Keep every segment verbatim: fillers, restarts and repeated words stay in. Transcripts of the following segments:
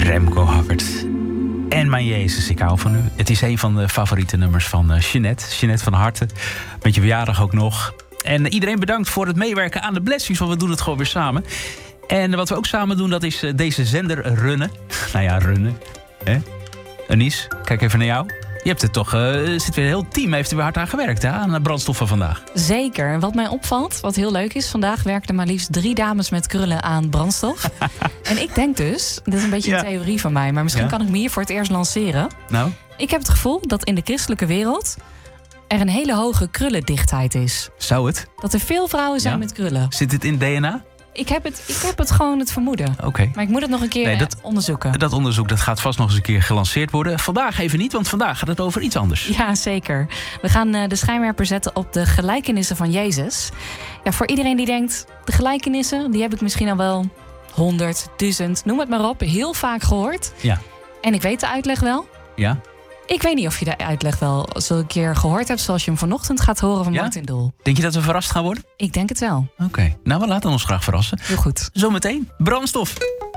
Remco Hackert. En mijn Jezus, ik hou van u. Het is een van de favoriete nummers van uh, Jeanette. Jeanette van harte. Met je verjaardag ook nog. En uh, iedereen bedankt voor het meewerken aan de Blessings, want we doen het gewoon weer samen. En uh, wat we ook samen doen, dat is uh, deze zender runnen. Nou ja, runnen. Hè? Anies, kijk even naar jou. Je hebt het toch, uh, zit weer een heel team, heeft er weer hard aan gewerkt, hè, aan brandstoffen vandaag. Zeker. Wat mij opvalt, wat heel leuk is, vandaag werkten maar liefst drie dames met krullen aan brandstof. En ik denk dus, dit is een beetje ja. een theorie van mij, maar misschien ja. kan ik me hier voor het eerst lanceren. Nou? Ik heb het gevoel dat in de christelijke wereld er een hele hoge krullendichtheid is. Zou het? Dat er veel vrouwen zijn ja. met krullen. Zit het in D N A? Ik heb het, ik heb het gewoon het vermoeden. Oké. Okay. Maar ik moet het nog een keer nee, dat, onderzoeken. Dat onderzoek dat gaat vast nog eens een keer gelanceerd worden. Vandaag even niet, want vandaag gaat het over iets anders. Ja, zeker. We gaan uh, de schijnwerper zetten op de gelijkenissen van Jezus. Ja, voor iedereen die denkt, de gelijkenissen, die heb ik misschien al wel honderd, duizend, noem het maar op, heel vaak gehoord. Ja. En ik weet de uitleg wel. Ja. Ik weet niet of je de uitleg wel zo een keer gehoord hebt, zoals je hem vanochtend gaat horen van ja? Martin Doel. Denk je dat we verrast gaan worden? Ik denk het wel. Oké, okay. Nou, we laten ons graag verrassen. Heel goed. Zometeen, brandstof.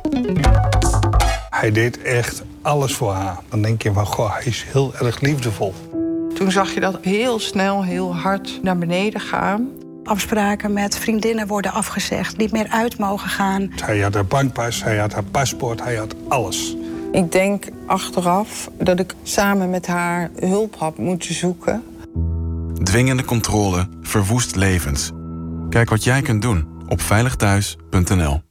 Hij deed echt alles voor haar. Dan denk je van, goh, hij is heel erg liefdevol. Toen zag je dat heel snel, heel hard naar beneden gaan. Afspraken met vriendinnen worden afgezegd, niet meer uit mogen gaan. Hij had haar bankpas, hij had haar paspoort, hij had alles. Ik denk achteraf dat ik samen met haar hulp had moeten zoeken. Dwingende controle verwoest levens. Kijk wat jij kunt doen op veilig thuis punt n l.